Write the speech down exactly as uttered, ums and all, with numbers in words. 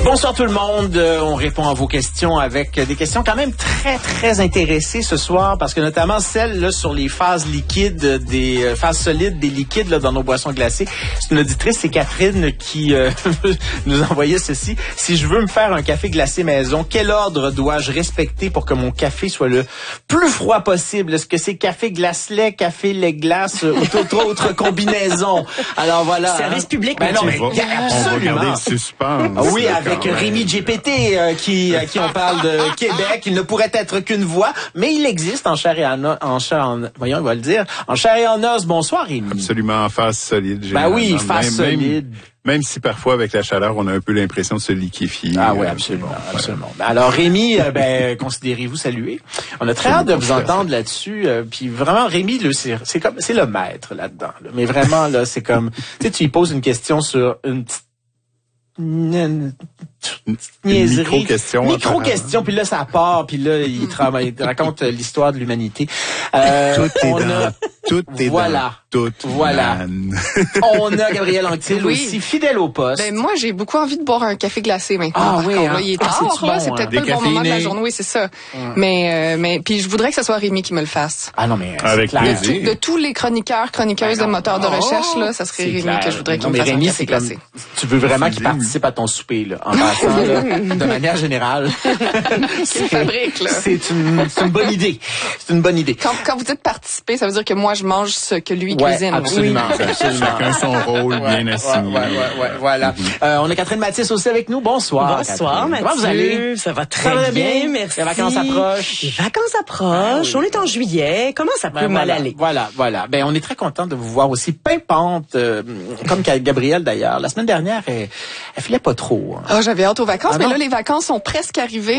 Bonsoir tout le monde. Euh, on répond à vos questions avec des questions quand même très, très intéressées ce soir parce que notamment celle là, sur les phases liquides, des euh, phases solides des liquides là, dans nos boissons glacées. C'est une auditrice, c'est Catherine, qui euh, nous envoyait ceci. Si je veux me faire un café glacé maison, quel ordre dois-je respecter pour que mon café soit le plus froid possible? Est-ce que c'est café glace-lait, café lait-glace ou toute autre combinaison? Alors voilà. Service public. Ben non, mais on va, absolument. on va garder le suspense. Ah oui, avec Rémi G P T, euh, qui, à qui on parle de Québec. Il ne pourrait être qu'une voix, mais il existe en chair et en os, en chair en, voyons, il va le dire, en chair et en os. Bonsoir, Rémi. Absolument, en face solide. Ben oui, face même, solide. Même, même si parfois, avec la chaleur, on a un peu l'impression de se liquéfier. Ah oui, absolument, euh, absolument. Ouais. Alors, Rémi, euh, ben, considérez-vous salué. On a très hâte de vous entendre là-dessus. Euh, puis vraiment, Rémi, le, c'est, c'est comme, c'est le maître là-dedans. Là. Mais vraiment, là, c'est comme, tu sais, tu lui poses une question sur une petite Une, une niaiserie. Micro-question. Micro-question, puis là, ça part, puis là, il travaille, il raconte l'histoire de l'humanité. Euh, tout est on dans, a, tout est voilà. dans, tout Voilà. On a Gabrielle Anctil Oui. aussi, fidèle au poste. Ben, moi, j'ai beaucoup envie de boire un café glacé maintenant. Ah oui, hein? Là, il est Ah, tard, c'est-tu là, bon, c'est peut-être hein? pas le bon moment de la Décaféiné. journée, oui, c'est ça. Hum. Mais, euh, mais, puis je voudrais que ce soit Rémi qui me le fasse. Ah non, mais Avec c'est clair. De, tout- de tous les chroniqueurs, chroniqueuses Ben non. de moteurs de Oh, recherche, là, ça serait c'est Rémi clair. que je voudrais qu'il Non, me mais fasse un Rémi, café c'est comme, glacé. tu veux vraiment qu'il participe à ton souper, là, en passant, là, de manière générale. Qu'il me fabrique, là. C'est une, c'est une bonne idée. C'est une bonne idée. Quand, quand vous dites participer, ça veut dire que moi, je mange ce que lui Ouais, cuisine. absolument, Oui. absolument. Chacun son rôle bien Ouais, assigné. Ouais, ouais, ouais, voilà. Euh, on a Catherine Mathis aussi avec nous. Bonsoir. Bonsoir, Catherine. Mathieu. Comment vous allez? Ça va très Ça va bien, bien? merci. Les vacances approchent. Les vacances approchent. Ah oui. On est en juillet. Comment ça peut Ben, mal voilà, aller? Voilà, voilà. Ben, on est très content de vous voir aussi pimpante, euh, comme Gabrielle d'ailleurs. La semaine dernière, elle, elle filait pas trop. Hein. Ah, j'avais hâte aux vacances, Ah mais non? là, les vacances sont presque arrivées.